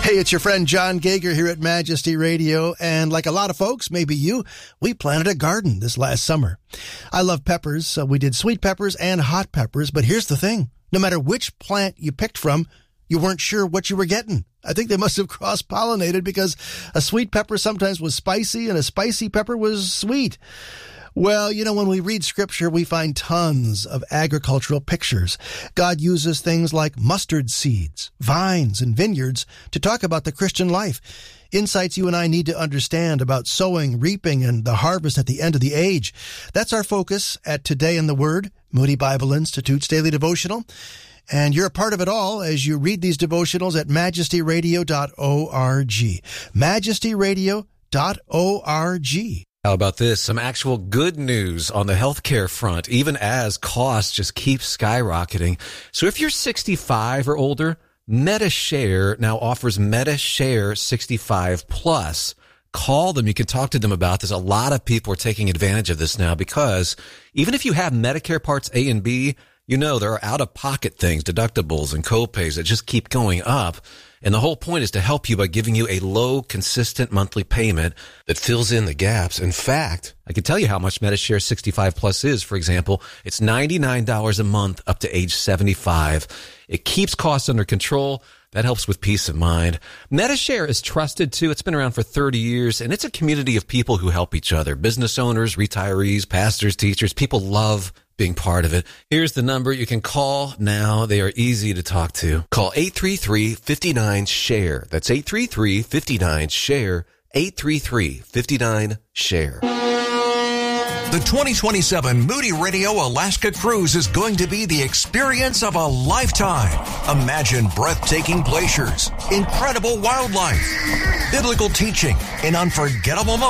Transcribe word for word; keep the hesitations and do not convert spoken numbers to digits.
Hey, it's your friend John Gager here at Majesty Radio, and like a lot of folks, maybe you, we planted a garden this last summer. I love peppers, so we did sweet peppers and hot peppers, but here's the thing. No matter which plant you picked from, you weren't sure what you were getting. I think they must have cross-pollinated because a sweet pepper sometimes was spicy and a spicy pepper was sweet. Well, you know, when we read Scripture, we find tons of agricultural pictures. God uses things like mustard seeds, vines, and vineyards to talk about the Christian life. Insights you and I need to understand about sowing, reaping, and the harvest at the end of the age. That's our focus at Today in the Word, Moody Bible Institute's daily devotional. And you're a part of it all as you read these devotionals at majesty radio dot org. majesty radio dot org. How about this? Some actual good news on the healthcare front, even as costs just keep skyrocketing. So if you're sixty-five or older, Medi-Share now offers Medi-Share sixty-five plus. Call them. You can talk to them about this. A lot of people are taking advantage of this now because even if you have Medicare Parts A and B, you know there are out-of-pocket things, deductibles and copays that just keep going up. And the whole point is to help you by giving you a low, consistent monthly payment that fills in the gaps. In fact, I can tell you how much Medi-Share sixty-five plus is. For example, it's ninety-nine dollars a month up to age seventy-five. It keeps costs under control. That helps with peace of mind. Medi-Share is trusted too. It's been around for thirty years, and it's a community of people who help each other. Business owners, retirees, pastors, teachers. People love being part of it. Here's the number you can call now. They are easy to talk to. Call eight three three, five nine, SHARE. That's eight three three, five nine, SHARE. eight three three, five nine, SHARE. The twenty twenty-seven Moody Radio Alaska Cruise is going to be the experience of a lifetime. Imagine breathtaking glaciers, incredible wildlife, biblical teaching, and unforgettable moments.